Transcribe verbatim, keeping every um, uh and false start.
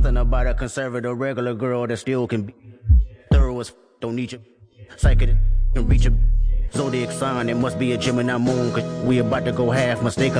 Something about a conservative regular girl that still can be thorough as f- don't need you. Psychic can reach a zodiac sign. It must be a Gemini moon, cause we about to go half mistake.